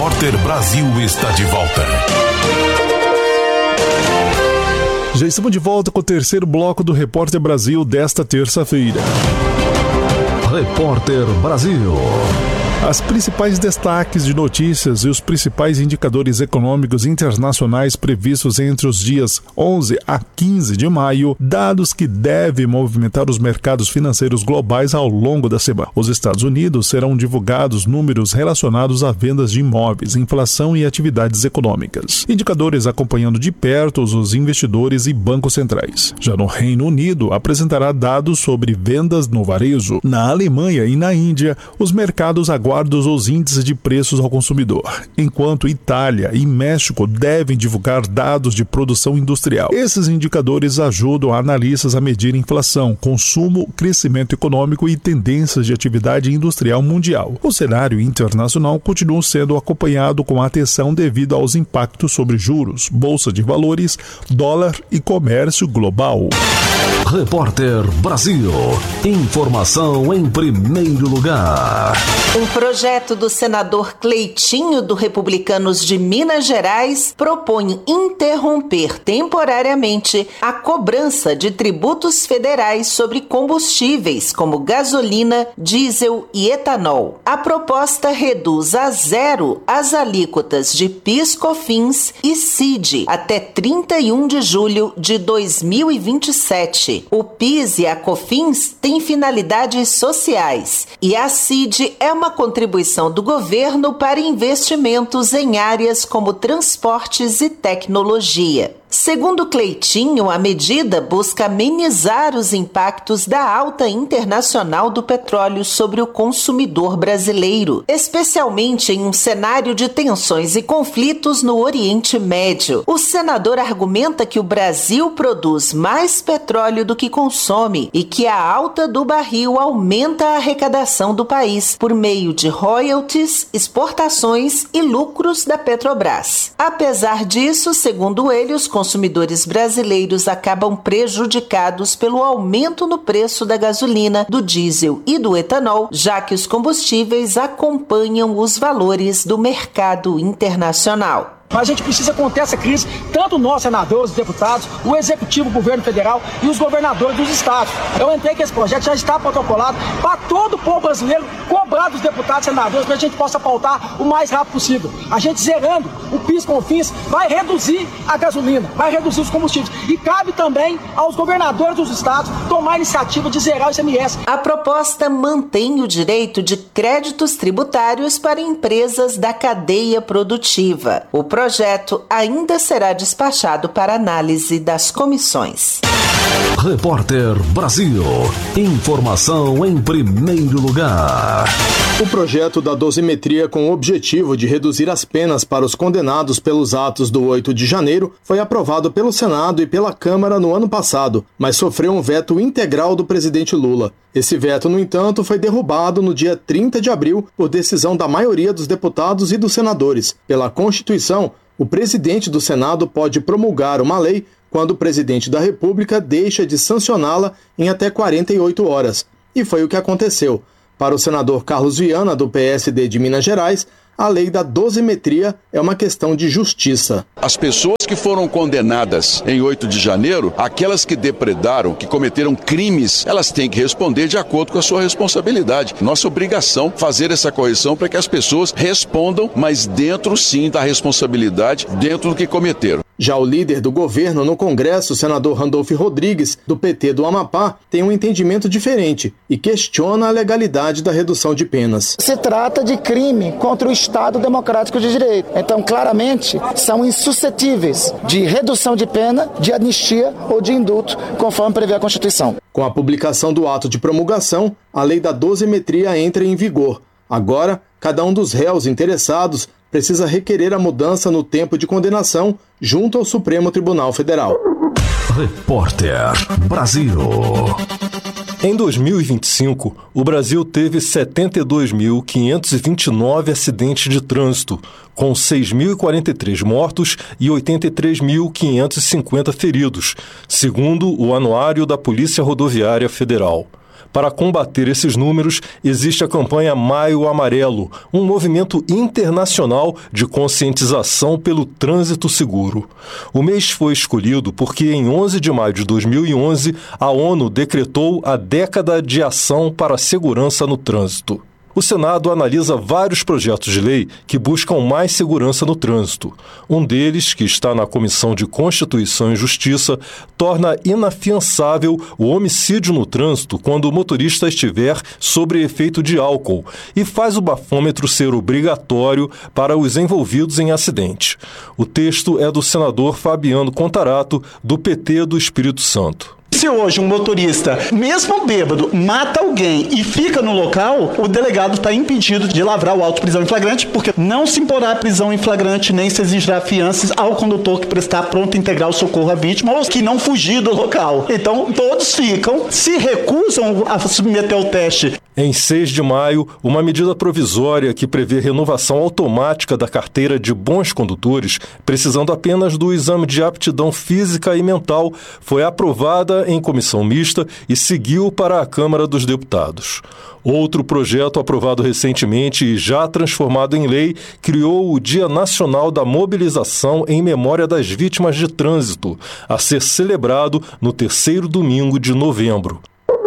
Repórter Brasil está de volta. Já estamos de volta com o terceiro bloco do Repórter Brasil desta terça-feira. Repórter Brasil. As principais destaques de notícias e os principais indicadores econômicos internacionais previstos entre os dias 11 a 15 de maio, dados que devem movimentar os mercados financeiros globais ao longo da semana. Os Estados Unidos serão divulgados números relacionados a vendas de imóveis, inflação e atividades econômicas. Indicadores acompanhando de perto os investidores e bancos centrais. Já no Reino Unido, apresentará dados sobre vendas no varejo. Na Alemanha e na Índia, os mercados aguardam os índices de preços ao consumidor, enquanto Itália e México devem divulgar dados de produção industrial. Esses indicadores ajudam analistas a medir inflação, consumo, crescimento econômico e tendências de atividade industrial mundial. O cenário internacional continua sendo acompanhado com atenção devido aos impactos sobre juros, bolsa de valores, dólar e comércio global. Repórter Brasil. Informação em primeiro lugar. Um projeto do senador Cleitinho, do Republicanos de Minas Gerais, propõe interromper temporariamente a cobrança de tributos federais sobre combustíveis como gasolina, diesel e etanol. A proposta reduz a zero as alíquotas de PIS/COFINS e CID até 31 de julho de 2027. O PIS e a COFINS têm finalidades sociais e a CID é uma contribuição do governo para investimentos em áreas como transportes e tecnologia. Segundo Cleitinho, a medida busca amenizar os impactos da alta internacional do petróleo sobre o consumidor brasileiro, especialmente em um cenário de tensões e conflitos no Oriente Médio. O senador argumenta que o Brasil produz mais petróleo do que consome e que a alta do barril aumenta a arrecadação do país por meio de royalties, exportações e lucros da Petrobras. Apesar disso, segundo ele, os consumidores brasileiros acabam prejudicados pelo aumento no preço da gasolina, do diesel e do etanol, já que os combustíveis acompanham os valores do mercado internacional. Mas a gente precisa conter essa crise, tanto nós, senadores, deputados, o executivo, o governo federal e os governadores dos estados. Eu entrei que esse projeto já está protocolado para todo o povo brasileiro cobrar dos deputados e senadores para a gente possa pautar o mais rápido possível. A gente zerando o PIS/COFINS vai reduzir a gasolina, vai reduzir os combustíveis. E cabe também aos governadores dos estados tomar a iniciativa de zerar o ICMS. A proposta mantém o direito de créditos tributários para empresas da cadeia produtiva. O projeto ainda será despachado para análise das comissões. Repórter Brasil. Informação em primeiro lugar. O projeto da dosimetria, com o objetivo de reduzir as penas para os condenados pelos atos do 8 de janeiro, foi aprovado pelo Senado e pela Câmara no ano passado, mas sofreu um veto integral do presidente Lula. Esse veto, no entanto, foi derrubado no dia 30 de abril por decisão da maioria dos deputados e dos senadores. Pela Constituição, o presidente do Senado pode promulgar uma lei quando o presidente da República deixa de sancioná-la em até 48 horas. E foi o que aconteceu. Para o senador Carlos Viana, do PSD de Minas Gerais, a lei da dosimetria é uma questão de justiça. As pessoas que foram condenadas em 8 de janeiro, aquelas que depredaram, que cometeram crimes, elas têm que responder de acordo com a sua responsabilidade. Nossa obrigação fazer essa correção para que as pessoas respondam, mas dentro sim da responsabilidade, dentro do que cometeram. Já o líder do governo no Congresso, o senador Randolfo Rodrigues, do PT do Amapá, tem um entendimento diferente e questiona a legalidade da redução de penas. Se trata de crime contra o Estado Democrático de Direito. Então, claramente, são insuscetíveis de redução de pena, de anistia ou de indulto, conforme prevê a Constituição. Com a publicação do ato de promulgação, a lei da dosimetria entra em vigor. Agora, cada um dos réus interessados precisa requerer a mudança no tempo de condenação junto ao Supremo Tribunal Federal. Repórter Brasil. Em 2025, o Brasil teve 72.529 acidentes de trânsito, com 6.043 mortos e 83.550 feridos, segundo o Anuário da Polícia Rodoviária Federal. Para combater esses números, existe a campanha Maio Amarelo, um movimento internacional de conscientização pelo trânsito seguro. O mês foi escolhido porque, em 11 de maio de 2011, a ONU decretou a Década de Ação para a Segurança no Trânsito. O Senado analisa vários projetos de lei que buscam mais segurança no trânsito. Um deles, que está na Comissão de Constituição e Justiça, torna inafiançável o homicídio no trânsito quando o motorista estiver sob efeito de álcool e faz o bafômetro ser obrigatório para os envolvidos em acidente. O texto é do senador Fabiano Contarato, do PT do Espírito Santo. Se hoje um motorista, mesmo bêbado, mata alguém e fica no local, o delegado está impedido de lavrar o auto de prisão em flagrante, porque não se imporá prisão em flagrante nem se exigirá fianças ao condutor que prestar pronto integral socorro à vítima ou que não fugir do local. Então, todos ficam, se recusam a submeter ao teste. Em 6 de maio, uma medida provisória que prevê renovação automática da carteira de bons condutores, precisando apenas do exame de aptidão física e mental, foi aprovada em comissão mista e seguiu para a Câmara dos Deputados. Outro projeto aprovado recentemente e já transformado em lei criou o Dia Nacional da Mobilização em memória das vítimas de trânsito, a ser celebrado no 3º domingo de novembro.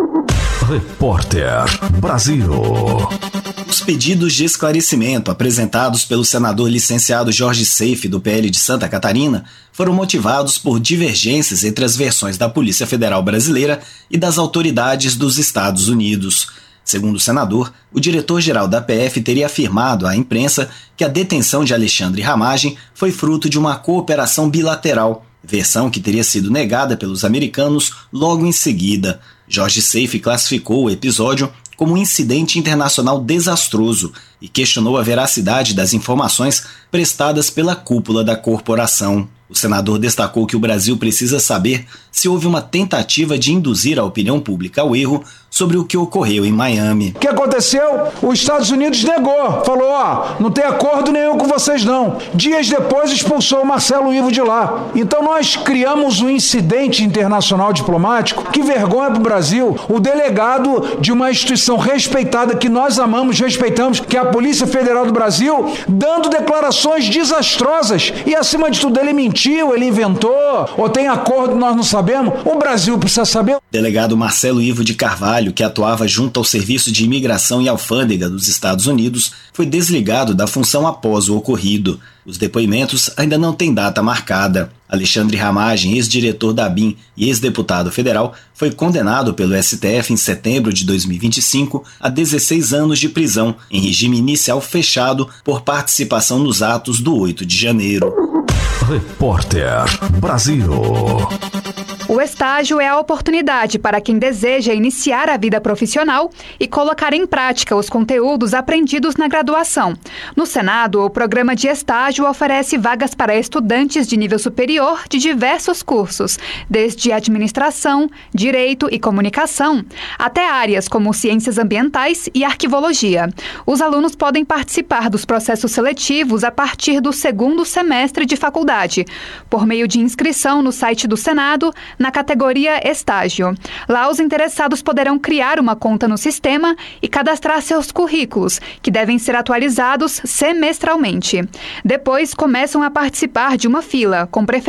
Repórter Brasil. Os pedidos de esclarecimento apresentados pelo senador licenciado Jorge Seife, do PL de Santa Catarina, foram motivados por divergências entre as versões da Polícia Federal Brasileira e das autoridades dos Estados Unidos. Segundo o senador, o diretor-geral da PF teria afirmado à imprensa que a detenção de Alexandre Ramagem foi fruto de uma cooperação bilateral, versão que teria sido negada pelos americanos logo em seguida. Jorge Seife classificou o episódio como um incidente internacional desastroso e questionou a veracidade das informações prestadas pela cúpula da corporação. O senador destacou que o Brasil precisa saber se houve uma tentativa de induzir a opinião pública ao erro sobre o que ocorreu em Miami. O que aconteceu? Os Estados Unidos negou, falou, não tem acordo nenhum com vocês não. Dias depois expulsou o Marcelo Ivo de lá. Então nós criamos um incidente internacional diplomático, que vergonha para o Brasil, o delegado de uma instituição respeitada que nós amamos, respeitamos, que é a Polícia Federal do Brasil, dando declarações desastrosas e acima de tudo ele mentiu, ele inventou, ou tem acordo, nós não sabemos. O Brasil precisa saber. Delegado Marcelo Ivo de Carvalho, que atuava junto ao Serviço de Imigração e Alfândega dos Estados Unidos, foi desligado da função após o ocorrido. Os depoimentos ainda não têm data marcada. Alexandre Ramagem, ex-diretor da ABIN e ex-deputado federal, foi condenado pelo STF em setembro de 2025 a 16 anos de prisão, em regime inicial fechado, por participação nos atos do 8 de janeiro. Repórter Brasil. O estágio é a oportunidade para quem deseja iniciar a vida profissional e colocar em prática os conteúdos aprendidos na graduação. No Senado, o programa de estágio oferece vagas para estudantes de nível superior de diversos cursos, desde administração, direito e comunicação, até áreas como ciências ambientais e arquivologia. Os alunos podem participar dos processos seletivos a partir do 2º semestre de faculdade, por meio de inscrição no site do Senado, na categoria Estágio. Lá, os interessados poderão criar uma conta no sistema e cadastrar seus currículos, que devem ser atualizados semestralmente. Depois, começam a participar de uma fila, com preferência